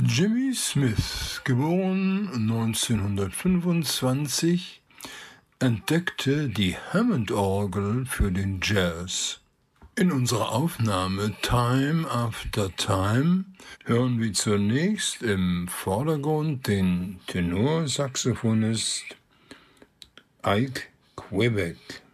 Jimmy Smith, geboren 1925, entdeckte die Hammond-Orgel für den Jazz. In unserer Aufnahme Time After Time hören wir zunächst im Vordergrund den Tenorsaxophonist Ike Quebec.